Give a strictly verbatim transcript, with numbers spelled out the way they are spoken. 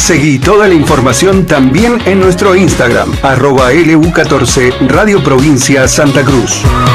Seguí toda la información también en nuestro Instagram, arroba L U catorce Radio Provincia Santa Cruz.